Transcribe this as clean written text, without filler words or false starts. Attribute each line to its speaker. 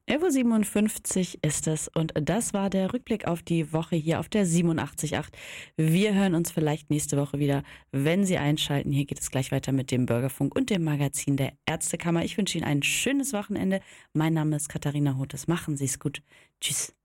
Speaker 1: 11:57 Uhr ist es und das war der Rückblick auf die Woche hier auf der 87.8. Wir hören uns vielleicht nächste Woche wieder, wenn Sie einschalten. Hier geht es gleich weiter mit dem Bürgerfunk und dem Magazin der Ärztekammer. Ich wünsche Ihnen ein schönes Wochenende. Mein Name ist Katharina Hotes. Machen Sie es gut. Tschüss.